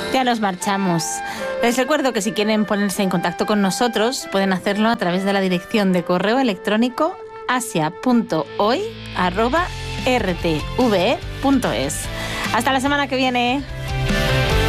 Ya nos marchamos. Les recuerdo que si quieren ponerse en contacto con nosotros, pueden hacerlo a través de la dirección de correo electrónico asia.hoy@rtve.es. Hasta la semana que viene.